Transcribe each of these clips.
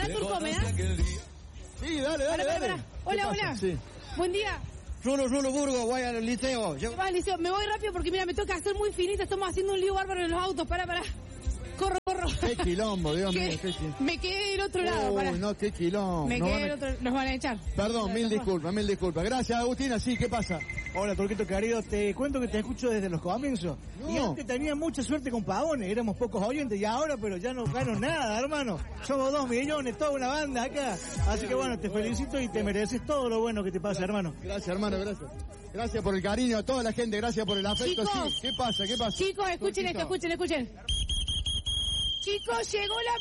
das, Turco? ¿Me das? Sí, dale. Hola. Sí. Buen día. Rulo, Burgo, voy al liceo. Al liceo. Me voy rápido porque mira, me toca hacer muy finita. Estamos haciendo un lío bárbaro en los autos. Pará. Corro. Qué quilombo, Dios mío. Me quedé del otro lado, pará. No, qué quilombo. Me quedé del otro lado. Nos van a echar. Perdón, mil disculpas. Gracias, Agustina. Sí, ¿qué pasa? Hola, Turquito querido. Te cuento que te escucho desde los comienzos. No. Y antes tenía mucha suerte con Pavones. Éramos pocos oyentes y ahora, pero ya no gano nada, hermano. Somos 2 millones, toda una banda acá. Así que bueno, te felicito y te mereces todo lo bueno que te pasa, hermano. Gracias, hermano, gracias. Gracias por el cariño a toda la gente, gracias por el afecto. Chicos, sí, ¿qué pasa? Chicos, escuchen esto, escuchen. Chicos, llegó la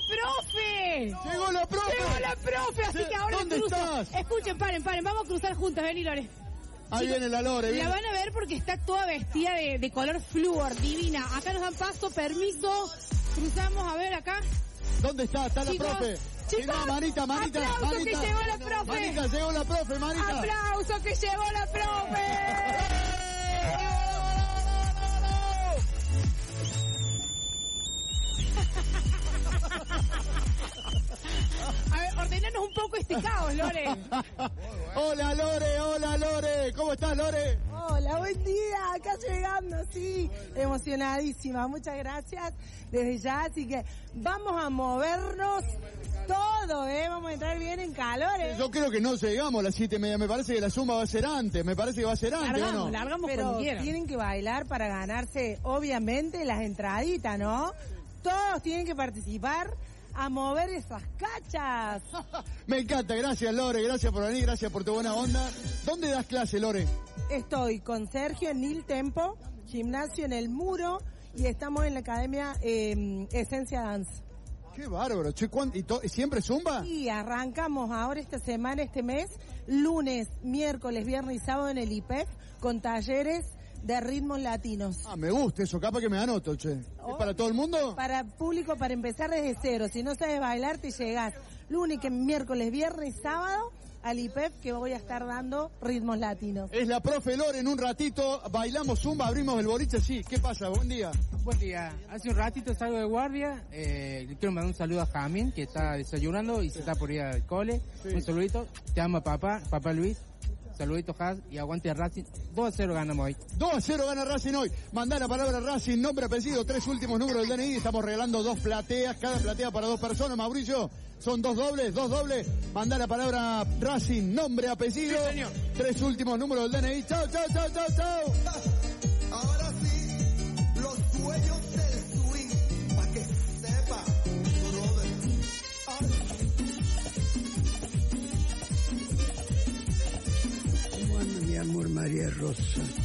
profe, así que ahora ¿dónde cruzo. estás? Escuchen, paren, vamos a cruzar juntas, vení, Lore. Ahí chicos, viene la Lore. La van a ver porque está toda vestida de color flúor, divina. Acá nos dan paso, permiso, cruzamos, a ver, acá. ¿Dónde está? Está chicos, la profe. Chicos, manita. Aplauso que llegó la profe. Manita, llegó la profe, manita. Aplauso que llegó la profe. A ver, ordenanos un poco este caos, Lore. Hola, Lore. ¿Cómo estás, Lore? Hola, buen día. Acá llegando, sí. Emocionadísima. Muchas gracias desde ya. Así que vamos a movernos todo, Vamos a entrar bien en calor, Yo creo que no llegamos a las 7:30. Me parece que la zumba va a ser antes. Largamos pero cuando quieran. Tienen que bailar para ganarse, obviamente, las entraditas, ¿no? Todos tienen que participar a mover esas cachas. Me encanta, gracias Lore, gracias por venir, gracias por tu buena onda. ¿Dónde das clase, Lore? Estoy con Sergio en Nil Tempo, gimnasio en El Muro, y estamos en la academia Esencia Dance. Qué bárbaro, che, ¿y siempre zumba? Y arrancamos ahora esta semana, este mes, lunes, miércoles, viernes y sábado en el IPEF, con talleres de ritmos latinos. Me gusta eso, capaz que me anoto, che. ¿Es para todo el mundo? Para público, para empezar desde cero. Si no sabes bailar, te llegás lunes, miércoles, viernes y sábado al IPEF, que voy a estar dando ritmos latinos. Es la profe Lore, en un ratito bailamos zumba, abrimos el boliche, sí. ¿Qué pasa? Buen día. Buen día. Hace un ratito salgo de guardia. Le quiero mandar un saludo a Jamín, que está desayunando y se está por ir al cole. Sí. Un saludito. Te amo, papá Luis. Saluditos, Has, y aguante Racing. 2-0 ganamos hoy. 2-0 gana Racing hoy. Mandá la palabra Racing, nombre, apellido, 3 últimos números del DNI. Estamos regalando 2 plateas, cada platea para 2 personas, Mauricio. Son 2 dobles. Mandá la palabra Racing, nombre, apellido, sí, 3 últimos números del DNI. Chao. Ahora sí, los dueños del swing, pa' que sepa, mi amor, María Rosa.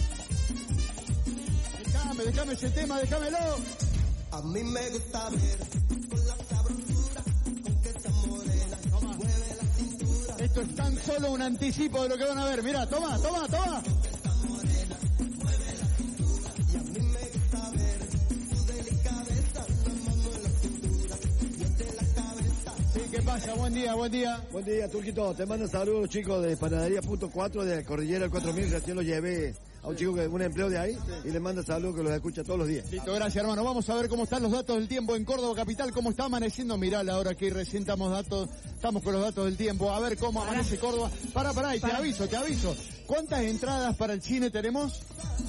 Déjame ese tema, déjamelo. A mí me gusta ver con la sabrosura con que esa morena mueve la cintura. Esto es tan solo un anticipo de lo que van a ver. Mira, toma. Esa morena mueve la cintura. Y a mí me gusta ver su delicadeza, la mano en la cintura y entre la cabeza. Sí, ¿qué pasa? Buen día. Buen día, Turquito. Te mando saludos, chicos, de Panadería Punto 4 de Cordillera del 4000. Recién lo llevé a un chico, un empleo de ahí, y le manda saludos que los escucha todos los días. Listo, gracias, hermano. Vamos a ver cómo están los datos del tiempo en Córdoba capital, cómo está amaneciendo. Mirá la hora que recién estamos con los datos del tiempo. A ver cómo amanece Córdoba. Pará, y te aviso. ¿Cuántas entradas para el cine tenemos?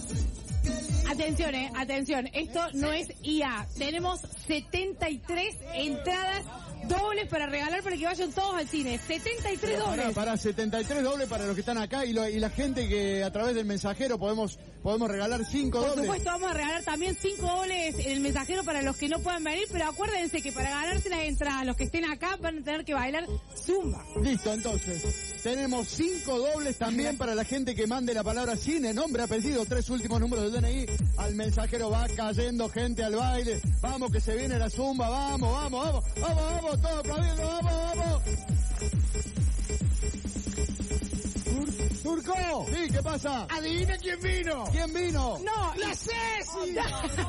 Atención, esto no es IA. Tenemos 73 entradas dobles para regalar para que vayan todos al cine. 73 dobles. Para 73 dobles para los que están acá y la gente que a través del mensajero podemos regalar 5 dobles. Por supuesto, vamos a regalar también 5 dobles en el mensajero para los que no puedan venir, pero acuérdense que para ganarse las entradas, los que estén acá van a tener que bailar zumba. Listo, entonces. Tenemos 5 dobles también para la gente que mande la palabra cine, nombre, apellido, 3 últimos números del DNI. Al mensajero va cayendo gente al baile. Vamos que se viene la zumba, vamos, todos aplaudiendo, vamos. Turco. Sí, ¿qué pasa? Adivina quién vino. ¿Quién vino? No, la Ceci.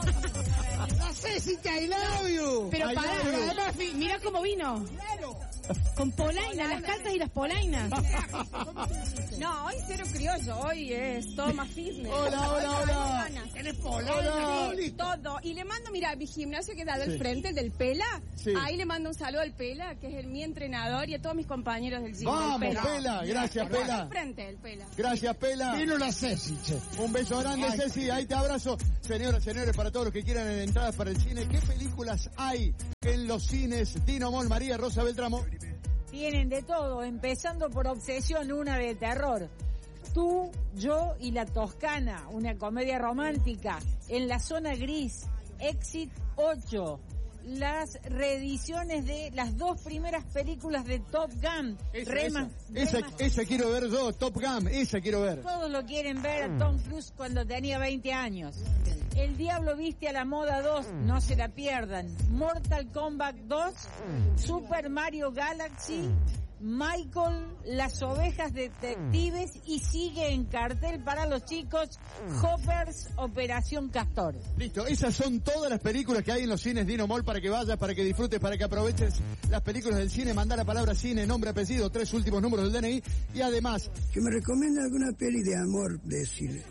La Ceci, I love you. Pero pará, además, mirá cómo vino. Con polaina, las calzas y las polainas. No, hoy cero criollo, hoy es todo más fitness. Hola. ¿Tienes Hola. todo. Y le mando, mira, mi gimnasio que está del frente, el del Pela. Sí. Ahí le mando un saludo al Pela, que es mi entrenador, y a todos mis compañeros del gym. Vamos, del Pela. Gracias, Pela. Al frente, el Pela. Gracias, Pela. Vino la Ceci, che. Un beso grande, Ceci. Ahí te abrazo. Señoras, señores, para todos los que quieran entradas para el cine, ¿qué películas hay en los cines? Dino Mol, María Rosa Beltramo. Tienen de todo, empezando por Obsesión, una de terror. Tú, yo y la Toscana, una comedia romántica. En la zona gris, Exit 8. Las reediciones de las dos primeras películas de Top Gun. Esa quiero ver yo, Top Gun, esa quiero ver. Todos lo quieren ver a Tom Cruise cuando tenía 20 años. El Diablo Viste a la Moda 2, no se la pierdan. Mortal Kombat 2, Super Mario Galaxy, Michael, Las Ovejas Detectives y sigue en cartel para los chicos Hoppers, Operación Castor. Listo, esas son todas las películas que hay en los cines Dino Mol para que vayas, para que disfrutes, para que aproveches las películas del cine. Mandá la palabra cine, nombre, apellido, 3 últimos números del DNI y además... Que me recomienda alguna peli de amor de cine.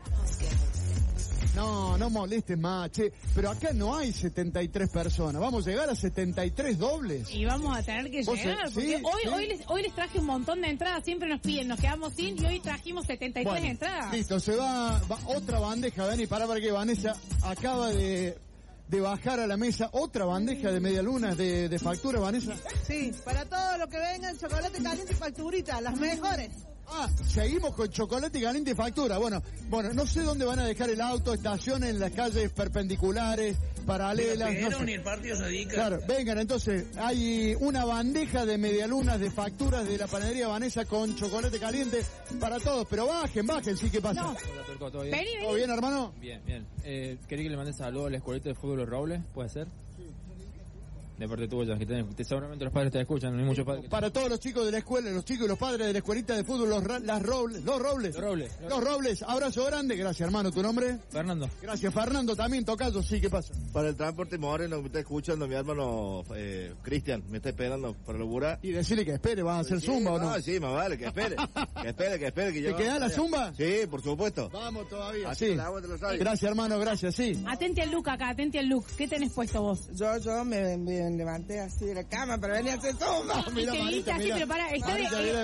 No molestes más, che. Pero acá no hay 73 personas. Vamos a llegar a 73 dobles. Y vamos a tener que llegar, porque hoy les traje un montón de entradas. Siempre nos piden, nos quedamos sin, y hoy trajimos 73 entradas. Listo, se va otra bandeja, Dani, para que Vanessa acaba de bajar a la mesa otra bandeja de medialunas de factura, Vanessa. Sí, para todos los que vengan, chocolate caliente y facturita, las mejores. Seguimos con chocolate caliente y factura. Bueno, no sé dónde van a dejar el auto, estacionen en las calles perpendiculares, paralelas. No sé. Ni el partido se dedica. Claro, vengan, entonces, hay una bandeja de medialunas de facturas de la panadería Vanessa con chocolate caliente para todos, pero bajen, sí, ¿qué pasa? Hola, Turco, ¿todo bien? Vení. ¿Todo bien, hermano? Bien. Quería que le mandes saludos a la escuelita de fútbol Los Robles, ¿puede ser? De parte tuya, que seguramente los padres te escuchan, no hay muchos padres. Para todos los chicos de la escuela, los chicos y los padres de la escuelita de fútbol, los Robles. Abrazo grande, gracias hermano, ¿tu nombre? Fernando. Gracias, Fernando, también tocayo, sí, ¿qué pasa? Para el transporte Moreno, me está escuchando mi hermano Cristian, me está esperando para laburar. Y decirle que espere, ¿vas a hacer zumba o no? Sí, más vale, que espere. ¿Te queda la zumba? Sí, por supuesto. Vamos todavía, así sí. Gracias hermano, gracias, sí. Atente al look acá, atente al look. ¿Qué tenés puesto vos? Yo me levanté así de la cama para venir a hacer zumba. Y te viniste así, pero pará, está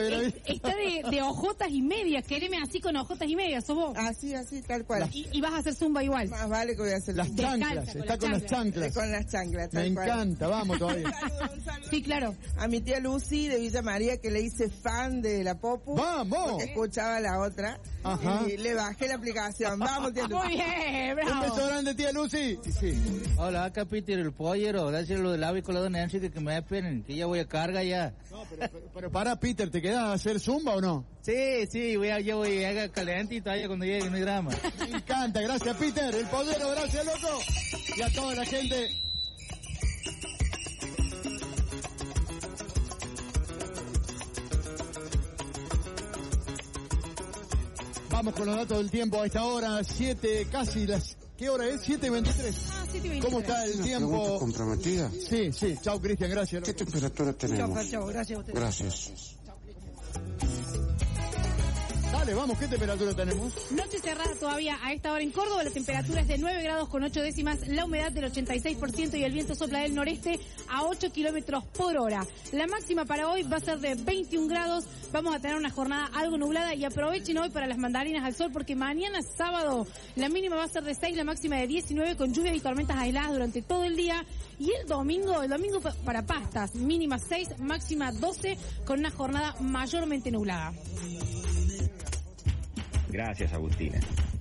de ojotas y medias, quereme así con ojotas y medias, sos vos. Así, tal cual. Y vas a hacer zumba igual. Más vale que voy a hacer las chanclas, está con las chanclas. Con las chanclas, me encanta, vamos todavía. Un saludo. Sí, claro. A mi tía Lucy de Villa María, que le hice fan de la Popu. ¡Vamos! Porque escuchaba la otra. Ajá. Y le bajé la aplicación. Vamos, tía Lucy. Muy bien, bravo. Un beso grande, tía Lucy. Sí. Hola, acá Peter el pollero. Gracias lo del ave con la dona Nancy que me esperen, que ya voy a carga ya. No, pero para, Peter, ¿te quedás a hacer zumba o no? Sí, ya voy a hacer calentito allá cuando llegue, no hay drama. Me encanta, gracias Peter, el pollero, gracias loco. Y a toda la gente. Vamos con los datos del tiempo a esta hora, 7, casi las... ¿Qué hora es? 7:23. 7:23. ¿Cómo está el tiempo? ¿Comprometida? Sí. Chao, Cristian, gracias. ¿Qué temperatura tenemos? Chao, gracias a usted. Gracias. Dale, vamos, ¿qué temperatura tenemos? Noche cerrada todavía a esta hora en Córdoba, la temperatura es de 9 grados con 8 décimas, la humedad del 86% y el viento sopla del noreste a 8 kilómetros por hora. La máxima para hoy va a ser de 21 grados, vamos a tener una jornada algo nublada y aprovechen hoy para las mandarinas al sol porque mañana sábado la mínima va a ser de 6, la máxima de 19 con lluvias y tormentas aisladas durante todo el día y el domingo para pastas, mínima 6, máxima 12 con una jornada mayormente nublada. Gracias, Agustina.